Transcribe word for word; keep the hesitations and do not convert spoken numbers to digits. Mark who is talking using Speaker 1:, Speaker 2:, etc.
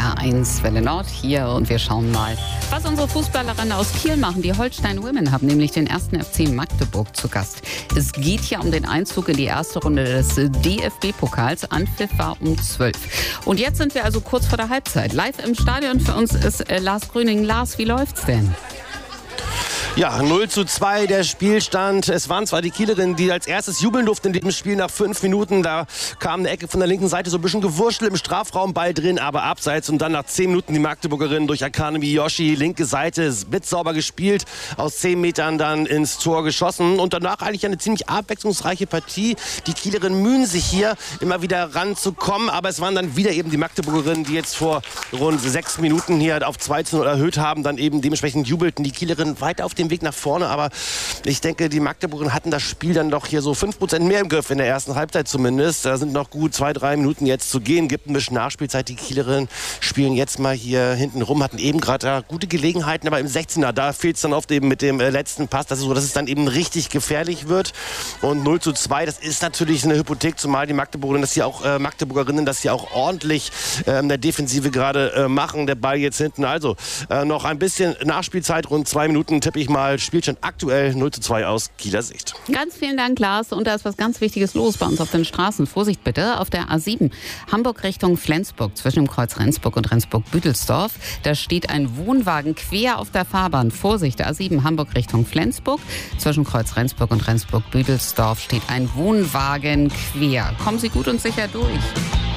Speaker 1: H eins Welle Nord hier und wir schauen mal, was unsere Fußballerinnen aus Kiel machen. Die Holstein Women haben nämlich den ersten F C Magdeburg zu Gast. Es geht hier um den Einzug in die erste Runde des D F B-Pokals. Anpfiff war um zwölf. Und jetzt sind wir also kurz vor der Halbzeit. Live im Stadion für uns ist äh, Lars Grüning. Lars, wie läuft's denn?
Speaker 2: Ja, null zu zwei der Spielstand. Es waren zwar die Kielerinnen, die als erstes jubeln durften in diesem Spiel nach fünf Minuten. Da kam eine Ecke von der linken Seite, so ein bisschen Gewurschtel im Strafraum, Ball drin, aber abseits. Und dann nach zehn Minuten die Magdeburgerinnen durch Akane Miyoshi, linke Seite, blitzsauber gespielt, aus zehn Metern dann ins Tor geschossen. Und danach eigentlich eine ziemlich abwechslungsreiche Partie. Die Kielerinnen mühen sich hier immer wieder ranzukommen, aber es waren dann wieder eben die Magdeburgerinnen, die jetzt vor rund sechs Minuten hier auf zwei zu null erhöht haben. Dann eben dementsprechend jubelten die Kielerinnen weiter auf den Weg nach vorne, aber ich denke, die Magdeburgerinnen hatten das Spiel dann doch hier so fünf Prozent mehr im Griff, in der ersten Halbzeit zumindest. Da sind noch gut zwei, drei Minuten jetzt zu gehen, gibt ein bisschen Nachspielzeit. Die Kielerinnen spielen jetzt mal hier hinten rum, hatten eben gerade ja, gute Gelegenheiten, aber im sechzehner, da fehlt es dann oft eben mit dem äh, letzten Pass, das ist so, dass es dann eben richtig gefährlich wird. Und null zu zwei, das ist natürlich eine Hypothek, zumal die Magdeburgerinnen, dass hier auch äh, Magdeburgerinnen, dass hier auch ordentlich äh, in der Defensive gerade äh, machen. Der Ball jetzt hinten, also äh, noch ein bisschen Nachspielzeit, rund zwei Minuten tippe ich mal. Spielstand aktuell null zu zwei aus Kieler Sicht.
Speaker 1: Ganz vielen Dank, Lars. Und da ist was ganz Wichtiges los bei uns auf den Straßen. Vorsicht bitte, auf der A sieben, Hamburg Richtung Flensburg, zwischen dem Kreuz Rendsburg und Rendsburg-Büdelsdorf. Da steht ein Wohnwagen quer auf der Fahrbahn. Vorsicht, A sieben, Hamburg Richtung Flensburg. Zwischen Kreuz Rendsburg und Rendsburg-Büdelsdorf steht ein Wohnwagen quer. Kommen Sie gut und sicher durch.